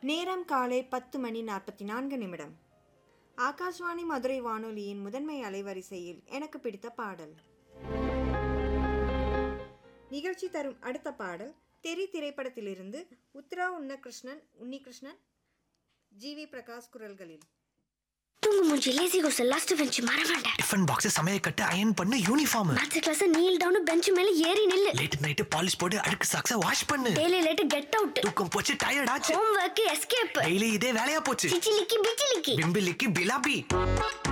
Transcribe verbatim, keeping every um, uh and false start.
நேரம் காலை பத்து மணி நாற்பத்தி நான்கு நிமிடம். ஆகாஷ்வாணி மதுரை வானொலியின் முதன்மை அலைவரிசையில் எனக்கு பிடித்த பாடல் நிகழ்ச்சி தரும் அடுத்த பாடல் தெரி திரைப்படத்திலிருந்து உத்ரா உன்னகிருஷ்ணன் உன்னிகிருஷ்ணன் ஜி வி பிரகாஷ் குரல்களில். தூங்கு மூஞ்சி லேசி கோஸ் லாஸ்ட் பெஞ்ச் மறவாண்ட டிஃபன் பாக்ஸ் சமையல் கட்டு அயர்ன் பண்ணு uniform maths class kneel down bench மேல ஏறி நில்லு லேட் நைட் பாலிஷ் போட்டு அழுக்கு சாக்ஸ வாஷ் பண்ணு டெய்லி லேட் கெட் அவுட் தூக்கம் போச்சு டயர்ட் ஆச்சு ஹோம் வொர்க் எஸ்கேப் டெய்லி இதே வேலையா போச்சு சிச்சிலிக்கி பிச்சிலிக்கி பிம்பிலிக்கி பிலாபி